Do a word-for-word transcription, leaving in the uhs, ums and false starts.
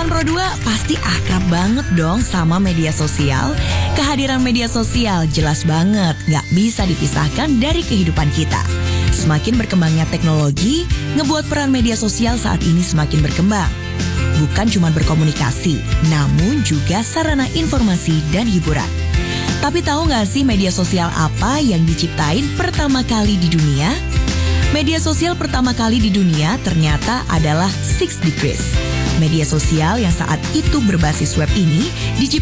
Teman Pro dua pasti akrab banget dong sama media sosial. Kehadiran media sosial jelas banget gak bisa dipisahkan dari kehidupan kita. Semakin berkembangnya teknologi, ngebuat peran media sosial saat ini semakin berkembang. Bukan cuma berkomunikasi, namun juga sarana informasi dan hiburan. Tapi tahu gak sih media sosial apa yang diciptain pertama kali di dunia? Media sosial pertama kali di dunia ternyata adalah Six Degrees. Media sosial yang saat itu berbasis web ini diciptakan